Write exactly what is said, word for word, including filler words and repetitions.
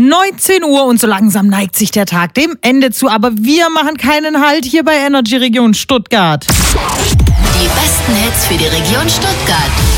neunzehn Uhr und so langsam neigt sich der Tag dem Ende zu. Aber wir machen keinen Halt hier bei Energy Region Stuttgart. Die besten Hits für die Region Stuttgart.